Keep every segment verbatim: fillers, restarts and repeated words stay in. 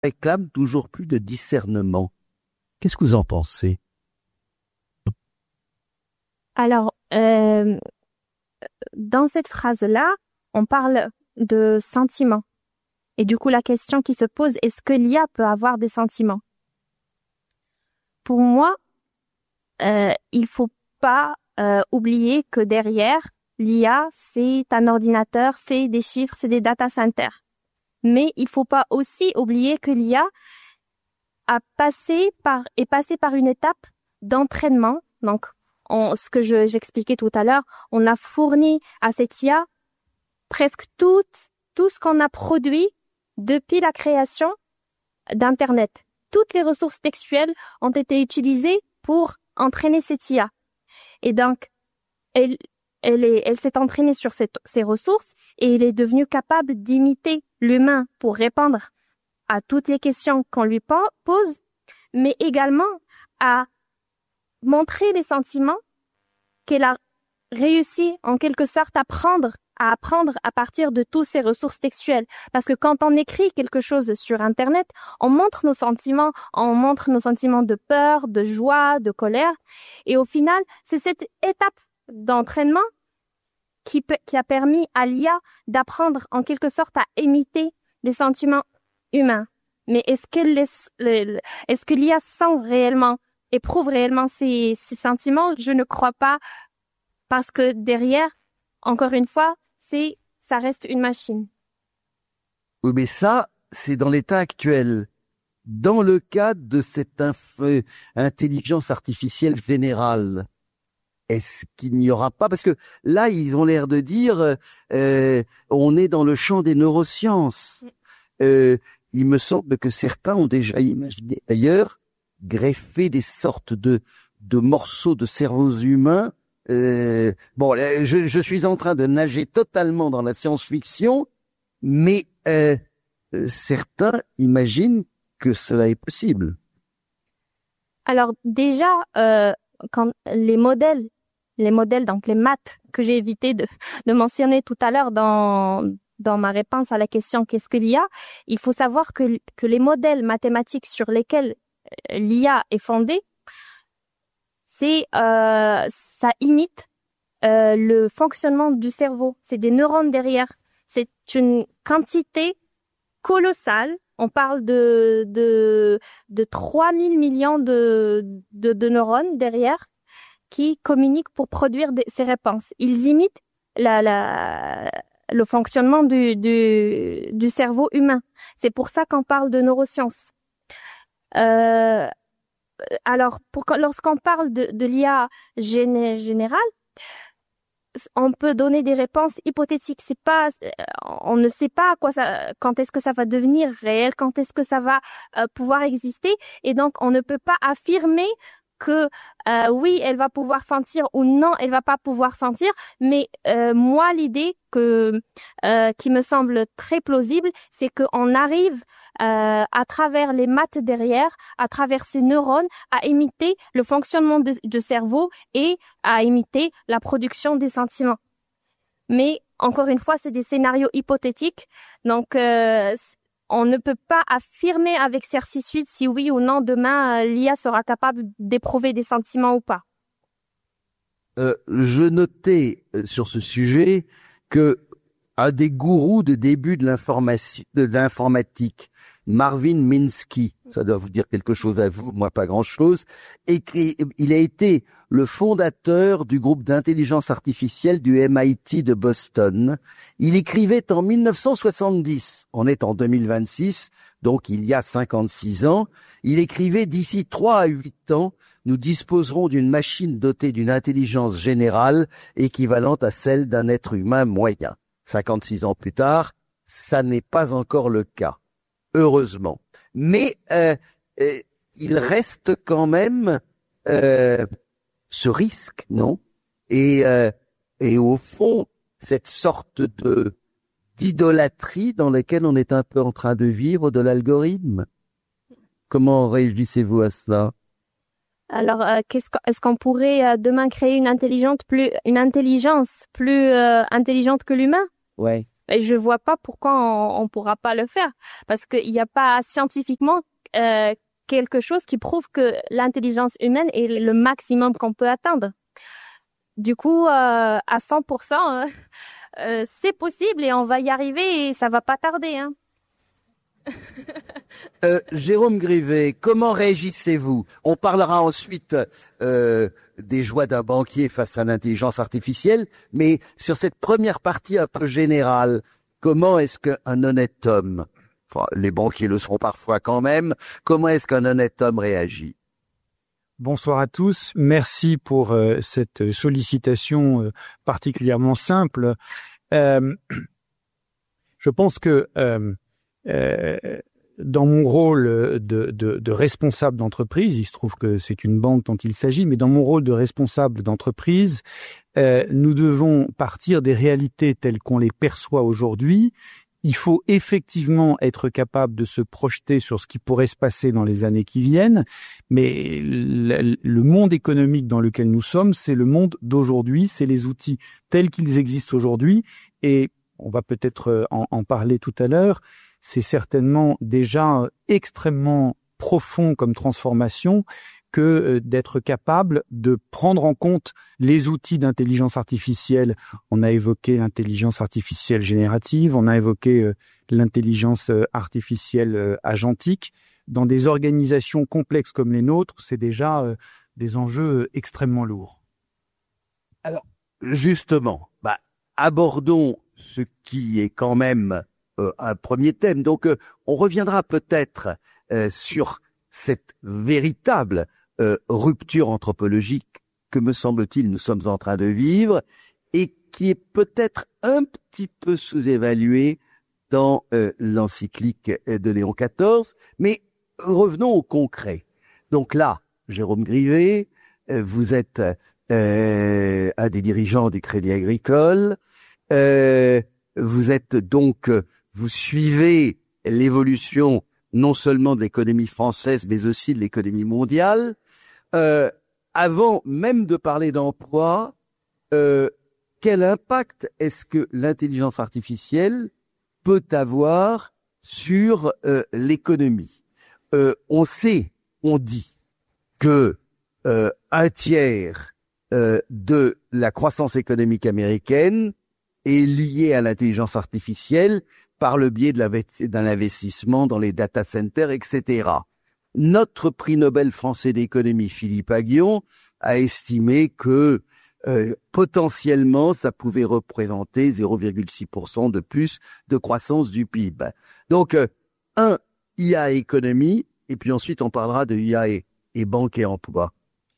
réclame toujours plus de discernement. Qu'est-ce que vous en pensez? Alors, euh, dans cette phrase-là, on parle de sentiments. Et du coup, la question qui se pose, est-ce que l'I A peut avoir des sentiments? Pour moi, euh, il faut pas euh, oublier que derrière, l'I A, c'est un ordinateur, c'est des chiffres, c'est des data centers. Mais il faut pas aussi oublier que l'I A a passé par, est passé par une étape d'entraînement. Donc, on, ce que je, j'expliquais tout à l'heure, on a fourni à cette I A presque tout, tout ce qu'on a produit depuis la création d'Internet. Toutes les ressources textuelles ont été utilisées pour entraîner cette I A. Et donc, elle, elle est, elle s'est entraînée sur cette, ces ressources et elle est devenue capable d'imiter l'humain pour répondre à toutes les questions qu'on lui pose, mais également à montrer les sentiments qu'elle a réussi en quelque sorte à prendre, à apprendre à partir de toutes ces ressources textuelles. Parce que quand on écrit quelque chose sur Internet, on montre nos sentiments, on montre nos sentiments de peur, de joie, de colère. Et au final, c'est cette étape d'entraînement qui, peut, qui a permis à l'I A d'apprendre en quelque sorte à imiter les sentiments humains. Mais est-ce qu'elle laisse, le, est-ce que l'I A sent réellement, éprouve réellement ces, ces sentiments? Je ne crois pas, parce que derrière, encore une fois, c'est, ça reste une machine. Oui, mais ça, c'est dans l'état actuel. Dans le cadre de cette inf- intelligence artificielle générale, est-ce qu'il n'y aura pas, parce que là, ils ont l'air de dire, euh, on est dans le champ des neurosciences. Euh, il me semble que certains ont déjà imaginé, d'ailleurs, greffer des sortes de, de morceaux de cerveaux humains. Euh, bon, je, je suis en train de nager totalement dans la science-fiction, mais euh, certains imaginent que cela est possible. Alors déjà, euh, quand les modèles, les modèles, donc les maths que j'ai évité de, de mentionner tout à l'heure dans dans ma réponse à la question qu'est-ce que l'I A, il faut savoir que que les modèles mathématiques sur lesquels l'I A est fondée, c'est euh, ça imite euh, le fonctionnement du cerveau. C'est des neurones derrière. C'est une quantité colossale. On parle de de de trois mille millions de, de de neurones derrière qui communiquent pour produire des, ces réponses. Ils imitent la la le fonctionnement du du du cerveau humain. C'est pour ça qu'on parle de neurosciences. Euh, alors pour lorsqu'on parle de de l'I A géné, générale, on peut donner des réponses hypothétiques. C'est pas, on ne sait pas quoi ça, quand est-ce que ça va devenir réel, quand est-ce que ça va euh, pouvoir exister, et donc on ne peut pas affirmer que euh, oui, elle va pouvoir sentir ou non, elle va pas pouvoir sentir. Mais euh, moi, l'idée que euh, qui me semble très plausible, c'est qu'on arrive euh, à travers les maths derrière, à travers ces neurones, à imiter le fonctionnement de- du cerveau et à imiter la production des sentiments. Mais encore une fois, c'est des scénarios hypothétiques, donc euh, on ne peut pas affirmer avec certitude si oui ou non demain euh, l'I A sera capable d'éprouver des sentiments ou pas. Euh, je notais euh, sur ce sujet que un des gourous de début de l'information, de l'informatique, Marvin Minsky, ça doit vous dire quelque chose à vous, moi pas grand-chose, écrit, il a été le fondateur du groupe d'intelligence artificielle du M I T de Boston. Il écrivait en mille neuf cent soixante-dix, on est en deux mille vingt-six, donc il y a cinquante-six ans, il écrivait: d'ici trois à huit ans, nous disposerons d'une machine dotée d'une intelligence générale équivalente à celle d'un être humain moyen. cinquante-six ans plus tard, ça n'est pas encore le cas, heureusement. Mais euh, euh, il reste quand même euh, ce risque, non? Et, euh, et au fond, cette sorte de d'idolâtrie dans laquelle on est un peu en train de vivre de l'algorithme. Comment réagissez-vous à cela? Alors, euh, qu'est-ce qu'on, est-ce qu'on pourrait euh, demain créer une intelligence plus, une intelligence plus euh, intelligente que l'humain? Ouais. Et je vois pas pourquoi on, on pourra pas le faire. Parce qu'il n'y a pas scientifiquement euh, quelque chose qui prouve que l'intelligence humaine est le maximum qu'on peut atteindre. Du coup, euh, à cent pour cent, euh, euh, c'est possible et on va y arriver et ça va pas tarder, hein. Euh, Jérôme Grivet, comment réagissez-vous? On parlera ensuite euh, des joies d'un banquier face à l'intelligence artificielle, mais sur cette première partie un peu générale, comment est-ce qu'un honnête homme, enfin les banquiers le seront parfois quand même, comment est-ce qu'un honnête homme réagit? Bonsoir à tous. Merci pour euh, cette sollicitation euh, particulièrement simple. Euh, je pense que euh, euh, dans mon rôle de, de, de responsable d'entreprise, il se trouve que c'est une banque dont il s'agit, mais dans mon rôle de responsable d'entreprise, euh, nous devons partir des réalités telles qu'on les perçoit aujourd'hui. Il faut effectivement être capable de se projeter sur ce qui pourrait se passer dans les années qui viennent, mais le, le monde économique dans lequel nous sommes, c'est le monde d'aujourd'hui, c'est les outils tels qu'ils existent aujourd'hui, et on va peut-être en, en parler tout à l'heure, c'est certainement déjà extrêmement profond comme transformation que euh, d'être capable de prendre en compte les outils d'intelligence artificielle. On a évoqué l'intelligence artificielle générative, on a évoqué euh, l'intelligence euh, artificielle euh, agentique. Dans des organisations complexes comme les nôtres, c'est déjà euh, des enjeux extrêmement lourds. Alors, justement, bah, abordons ce qui est quand même euh, un premier thème. Donc, euh, on reviendra peut-être euh, sur cette véritable euh, rupture anthropologique que, me semble-t-il, nous sommes en train de vivre et qui est peut-être un petit peu sous-évaluée dans euh, l'encyclique de Léon quatorze. Mais revenons au concret. Donc là, Jérôme Grivet, euh, vous êtes euh, un des dirigeants du Crédit Agricole. Euh, vous êtes donc, vous suivez l'évolution non seulement de l'économie française, mais aussi de l'économie mondiale. Euh, avant même de parler d'emploi, euh, quel impact est-ce que l'intelligence artificielle peut avoir sur euh, l'économie? euh, On sait, on dit que euh, un tiers euh, de la croissance économique américaine est lié à l'intelligence artificielle par le biais d'un investissement dans les data centers, et cetera. Notre prix Nobel français d'économie, Philippe Aghion, a estimé que euh, potentiellement, ça pouvait représenter zéro virgule six pour cent de plus de croissance du P I B. Donc, euh, un, I A économie, et puis ensuite on parlera de I A et, et banque et emploi.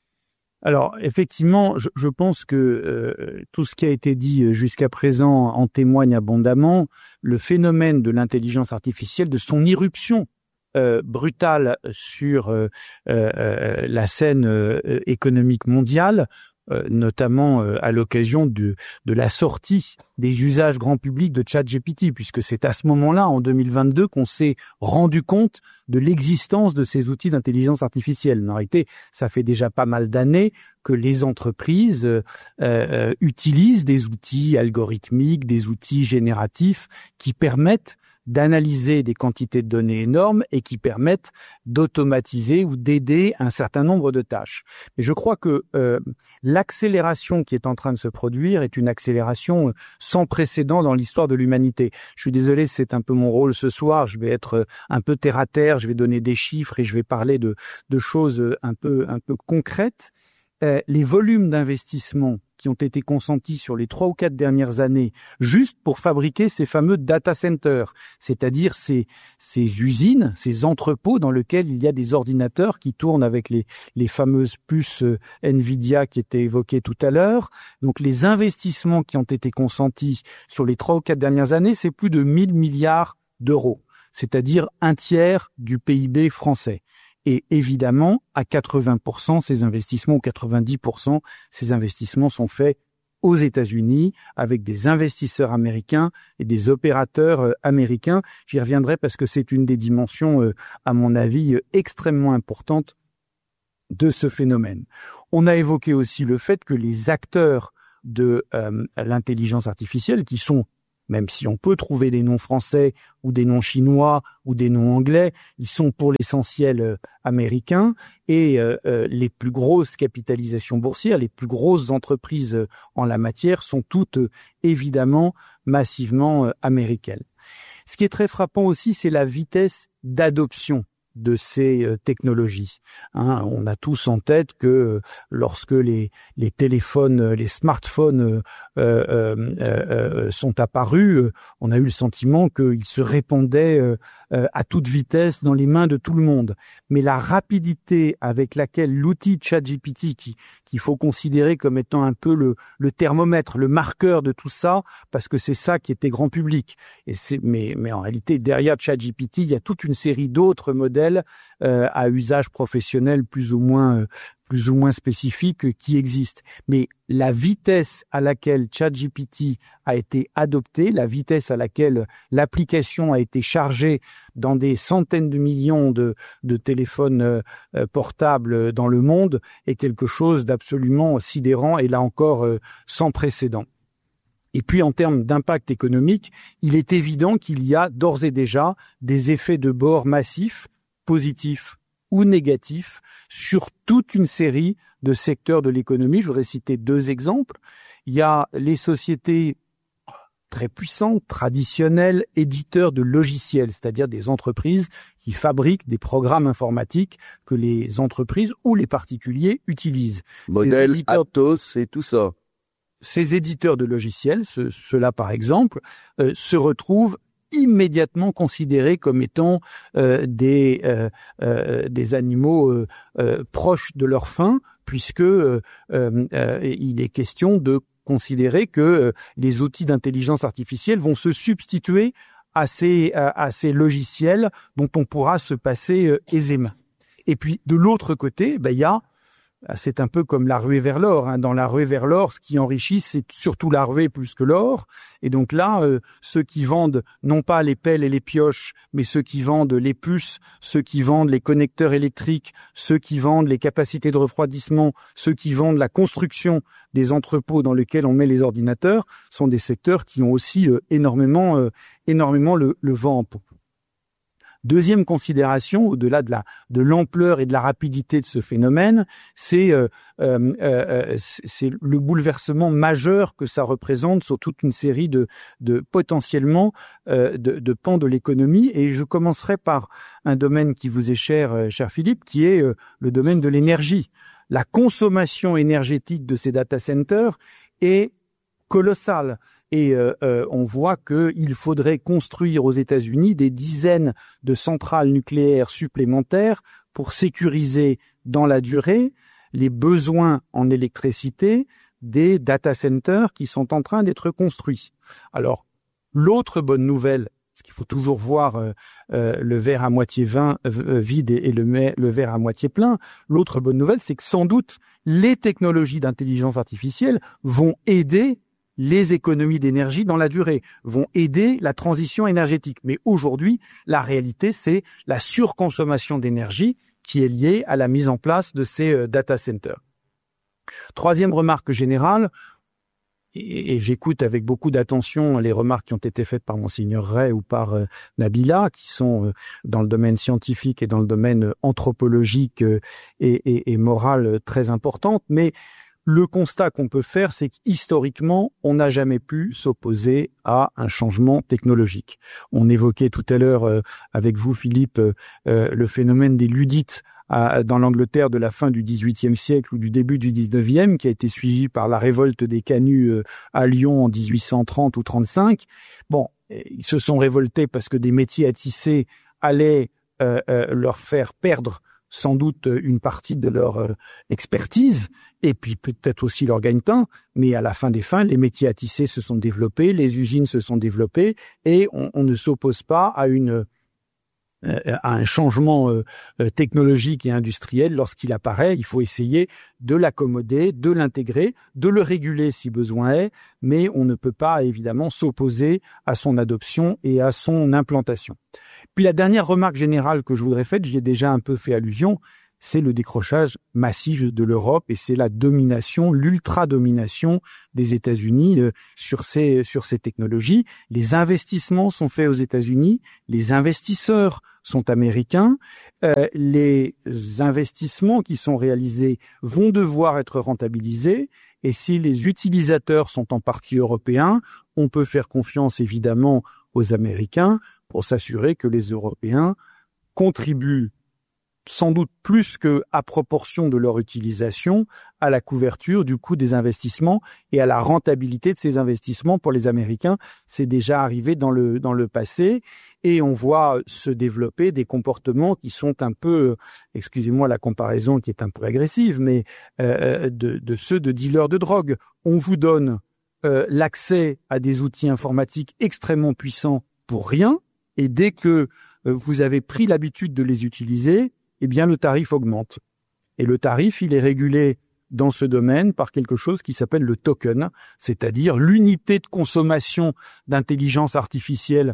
Alors, effectivement, je, je pense que euh, tout ce qui a été dit jusqu'à présent en témoigne abondamment. Le phénomène de l'intelligence artificielle, de son irruption euh, brutale sur euh, euh, la scène euh, économique mondiale, euh, notamment euh, à l'occasion de, de la sortie des usages grand public de ChatGPT, puisque c'est à ce moment-là, en deux mille vingt-deux, qu'on s'est rendu compte de l'existence de ces outils d'intelligence artificielle. En réalité, ça fait déjà pas mal d'années que les entreprises euh, euh, utilisent des outils algorithmiques, des outils génératifs qui permettent d'analyser des quantités de données énormes et qui permettent d'automatiser ou d'aider un certain nombre de tâches. Mais je crois que euh, l'accélération qui est en train de se produire est une accélération sans précédent dans l'histoire de l'humanité. Je suis désolé, c'est un peu mon rôle ce soir. Je vais être un peu terre à terre, je vais donner des chiffres et je vais parler de, de choses un peu, un peu concrètes. Euh, les volumes d'investissement qui ont été consentis sur les trois ou quatre dernières années juste pour fabriquer ces fameux data centers, c'est-à-dire ces, ces usines, ces entrepôts dans lesquels il y a des ordinateurs qui tournent avec les, les fameuses puces euh, Nvidia qui étaient évoquées tout à l'heure. Donc les investissements qui ont été consentis sur les trois ou quatre dernières années, c'est plus de mille milliards d'euros, c'est-à-dire un tiers du P I B français. Et évidemment, à quatre-vingts pour cent, ces investissements, ou quatre-vingt-dix pour cent, ces investissements sont faits aux États-Unis avec des investisseurs américains et des opérateurs euh, américains. J'y reviendrai parce que c'est une des dimensions, euh, à mon avis, euh, extrêmement importantes de ce phénomène. On a évoqué aussi le fait que les acteurs de euh, l'intelligence artificielle, qui sont même si on peut trouver des noms français ou des noms chinois ou des noms anglais, ils sont pour l'essentiel euh, américains et euh, euh, les plus grosses capitalisations boursières, les plus grosses entreprises euh, en la matière sont toutes euh, évidemment massivement euh, américaines. Ce qui est très frappant aussi, c'est la vitesse d'adoption de ces euh, technologies. Hein, on a tous en tête que euh, lorsque les, les téléphones, euh, les smartphones euh, euh, euh, euh, sont apparus, euh, on a eu le sentiment qu'ils se répandaient euh, euh, à toute vitesse dans les mains de tout le monde. Mais la rapidité avec laquelle l'outil ChatGPT, qui qu'il faut considérer comme étant un peu le, le thermomètre, le marqueur de tout ça, parce que c'est ça qui était grand public. Et c'est, mais, mais en réalité, derrière ChatGPT, il y a toute une série d'autres modèles euh, à usage professionnel plus ou moins euh, plus ou moins spécifiques qui existent. Mais la vitesse à laquelle ChatGPT a été adopté, la vitesse à laquelle l'application a été chargée dans des centaines de millions de, de téléphones euh, portables dans le monde est quelque chose d'absolument sidérant et là encore euh, sans précédent. Et puis en termes d'impact économique, il est évident qu'il y a d'ores et déjà des effets de bord massifs, positifs ou négatifs sur toute une série de secteurs de l'économie. Je voudrais citer deux exemples. Il y a les sociétés très puissantes, traditionnelles, éditeurs de logiciels, c'est-à-dire des entreprises qui fabriquent des programmes informatiques que les entreprises ou les particuliers utilisent. Modèle Atos et tout ça. Ces éditeurs de logiciels, ce, ceux-là par exemple, euh, se retrouvent immédiatement considérés comme étant euh, des euh, euh, des animaux euh, euh, proches de leur faim, puisque euh, euh, il est question de considérer que euh, les outils d'intelligence artificielle vont se substituer à ces à, à ces logiciels dont on pourra se passer euh, aisément. Et puis de l'autre côté, ben il y a c'est un peu comme la ruée vers l'or. Hein. Dans la ruée vers l'or, ce qui enrichit, c'est surtout la ruée plus que l'or. Et donc là, euh, ceux qui vendent non pas les pelles et les pioches, mais ceux qui vendent les puces, ceux qui vendent les connecteurs électriques, ceux qui vendent les capacités de refroidissement, ceux qui vendent la construction des entrepôts dans lesquels on met les ordinateurs, sont des secteurs qui ont aussi euh, énormément, euh, énormément le, le vent en poupe. Deuxième considération, au-delà de la de l'ampleur et de la rapidité de ce phénomène, c'est euh, euh, euh, c'est le bouleversement majeur que ça représente sur toute une série de de potentiellement euh, de, de pans de l'économie. Et je commencerai par un domaine qui vous est cher, euh, cher Philippe, qui est euh, le domaine de l'énergie. La consommation énergétique de ces data centers est colossale. Et euh, euh, on voit qu'il faudrait construire aux États-Unis des dizaines de centrales nucléaires supplémentaires pour sécuriser dans la durée les besoins en électricité des data centers qui sont en train d'être construits. Alors, l'autre bonne nouvelle, parce qu'il faut toujours voir euh, euh, le verre à moitié vin, euh, vide et, et le, le verre à moitié plein, l'autre bonne nouvelle, c'est que sans doute les technologies d'intelligence artificielle vont aider les économies d'énergie dans la durée, vont aider la transition énergétique. Mais aujourd'hui, la réalité, c'est la surconsommation d'énergie qui est liée à la mise en place de ces euh, data centers. Troisième remarque générale, et, et j'écoute avec beaucoup d'attention les remarques qui ont été faites par Monseigneur Ray ou par euh, Nabila, qui sont euh, dans le domaine scientifique et dans le domaine anthropologique euh, et, et, et moral euh, très importantes, mais le constat qu'on peut faire, c'est qu'historiquement, on n'a jamais pu s'opposer à un changement technologique. On évoquait tout à l'heure euh, avec vous, Philippe, euh, euh, le phénomène des Luddites à, dans l'Angleterre de la fin du dix-huitième siècle ou du début du dix-neuvième, qui a été suivi par la révolte des Canuts euh, à Lyon en dix-huit cent trente ou trente-cinq. Bon, ils se sont révoltés parce que des métiers à tisser allaient euh, euh, leur faire perdre sans doute une partie de leur euh, expertise et puis peut-être aussi leur gagne-pain, mais à la fin des fins, les métiers à tisser se sont développés, les usines se sont développées et on, on ne s'oppose pas à une euh, à un changement euh, technologique et industriel lorsqu'il apparaît. Il faut essayer de l'accommoder, de l'intégrer, de le réguler si besoin est, mais on ne peut pas évidemment s'opposer à son adoption et à son implantation. Puis la dernière remarque générale que je voudrais faire, j'y ai déjà un peu fait allusion, c'est le décrochage massif de l'Europe et c'est la domination, l'ultra-domination des États-Unis euh, sur ces sur ces technologies. Les investissements sont faits aux États-Unis, les investisseurs sont américains, euh, les investissements qui sont réalisés vont devoir être rentabilisés et si les utilisateurs sont en partie européens, on peut faire confiance évidemment aux Américains pour s'assurer que les Européens contribuent sans doute plus que à proportion de leur utilisation à la couverture du coût des investissements et à la rentabilité de ces investissements pour les Américains. C'est déjà arrivé dans le dans le passé et on voit se développer des comportements qui sont un peu, excusez-moi la comparaison qui est un peu agressive, mais euh, de, de ceux de dealers de drogue. On vous donne euh, l'accès à des outils informatiques extrêmement puissants pour rien et dès que euh, vous avez pris l'habitude de les utiliser, eh bien, le tarif augmente. Et le tarif, il est régulé dans ce domaine par quelque chose qui s'appelle le token, c'est-à-dire l'unité de consommation d'intelligence artificielle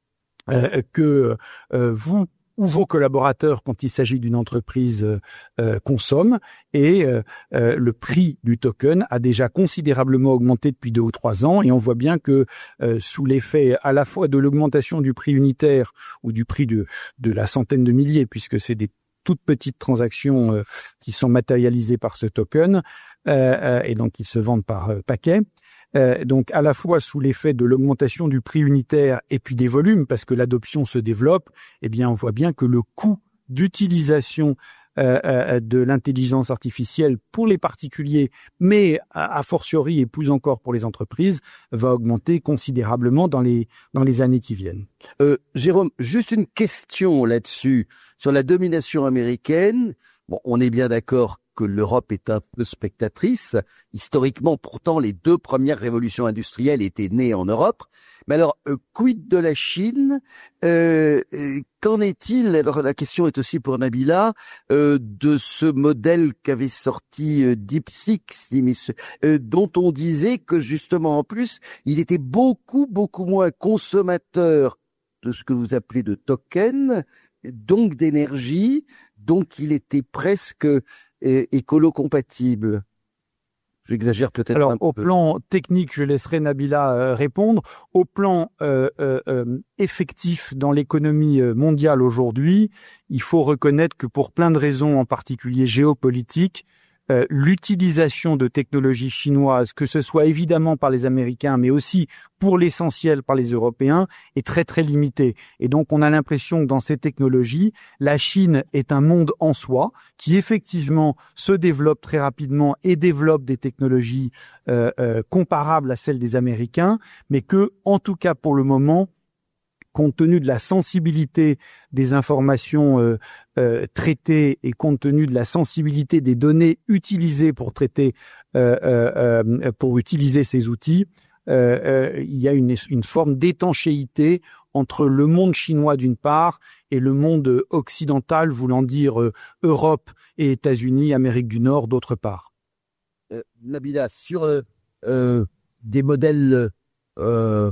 euh, que euh, vous ou vos collaborateurs, quand il s'agit d'une entreprise, euh, consomment. Et euh, euh, le prix du token a déjà considérablement augmenté depuis deux ou trois ans. Et on voit bien que euh, sous l'effet à la fois de l'augmentation du prix unitaire ou du prix de, de la centaine de milliers, puisque c'est des toutes petites transactions euh, qui sont matérialisées par ce token euh, euh, et donc ils se vendent par euh, paquet. Euh, donc à la fois sous l'effet de l'augmentation du prix unitaire et puis des volumes, parce que l'adoption se développe, eh bien on voit bien que le coût d'utilisation euh, euh, de l'intelligence artificielle pour les particuliers, mais a, a fortiori et plus encore pour les entreprises, va augmenter considérablement dans les dans les années qui viennent. Euh, Jérôme, juste une question là-dessus sur la domination américaine. Bon, on est bien d'accord que l'Europe est un peu spectatrice. Historiquement, pourtant, les deux premières révolutions industrielles étaient nées en Europe. Mais alors, euh, quid de la Chine euh, euh, Qu'en est-il? Alors, la question est aussi pour Nabila, euh, de ce modèle qu'avait sorti euh, DeepSeek, euh, dont on disait que justement, en plus, il était beaucoup, beaucoup moins consommateur de ce que vous appelez de tokens, donc d'énergie, donc il était presque euh, écolo-compatible. J'exagère peut-être Alors, un peu. au plan technique, je laisserai Nabila euh, répondre. Au plan euh, euh, euh, effectif dans l'économie mondiale aujourd'hui, il faut reconnaître que pour plein de raisons, en particulier géopolitiques, Euh, l'utilisation de technologies chinoises, que ce soit évidemment par les Américains, mais aussi pour l'essentiel par les Européens, est très très limitée. Et donc on a l'impression que dans ces technologies, la Chine est un monde en soi, qui effectivement se développe très rapidement et développe des technologies euh, euh, comparables à celles des Américains, mais que, en tout cas pour le moment, compte tenu de la sensibilité des informations euh, euh, traitées et compte tenu de la sensibilité des données utilisées pour traiter, euh, euh, pour utiliser ces outils, euh, euh, il y a une, une forme d'étanchéité entre le monde chinois d'une part et le monde occidental, voulant dire euh, Europe et États-Unis, Amérique du Nord d'autre part. Euh, Nabila, sur euh, euh, des modèles euh,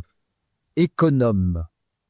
économes.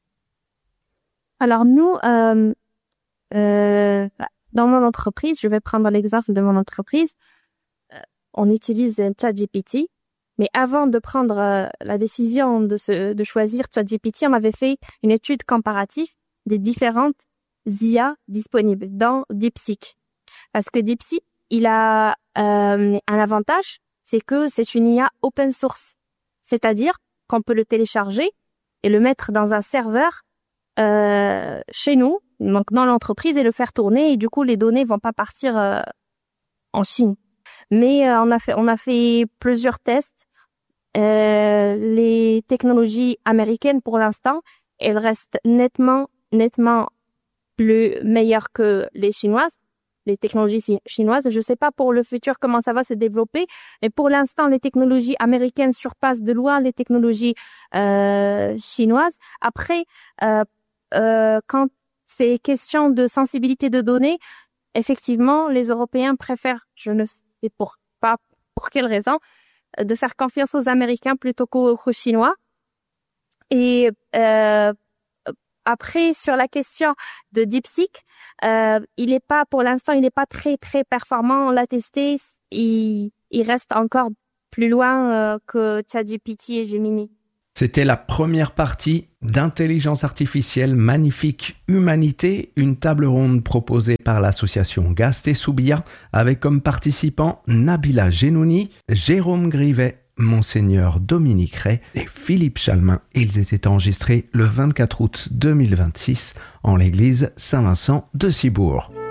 Alors nous, euh, euh, dans mon entreprise, je vais prendre l'exemple de mon entreprise, euh, on utilise ChatGPT, mais avant de prendre euh, la décision de, se, de choisir ChatGPT, on avait fait une étude comparative des différentes I A disponibles dans DeepSeek. Parce que DeepSeek, il a euh, un avantage, c'est que c'est une I A open source, c'est-à-dire qu'on peut le télécharger et le mettre dans un serveur Euh, chez nous, donc dans l'entreprise, et le faire tourner, et du coup les données vont pas partir euh, en Chine. Mais euh, on a fait on a fait plusieurs tests. Euh, les technologies américaines pour l'instant, elles restent nettement nettement plus meilleures que les chinoises, les technologies chinoises. Je sais pas pour le futur comment ça va se développer, mais pour l'instant les technologies américaines surpassent de loin les technologies euh, chinoises. Après euh, Euh, quand c'est question de sensibilité de données, effectivement, les Européens préfèrent, je ne sais pour, pas pour quelle raison, de faire confiance aux Américains plutôt qu'aux, qu'aux Chinois. Et euh, Après, sur la question de DeepSeek, euh, il est pas, pour l'instant, il n'est pas très, très performant. On l'a testé, il, il reste encore plus loin euh, que ChatGPT et Gemini. C'était la première partie d'Intelligence artificielle magnifique humanité, une table ronde proposée par l'association Gast Soubia avec comme participants Nabila Genouni, Jérôme Grivet, Monseigneur Dominique Ray et Philippe Chalmin. Ils étaient enregistrés le vingt-quatre août deux mille vingt-six en l'église Saint-Vincent de Cibourg.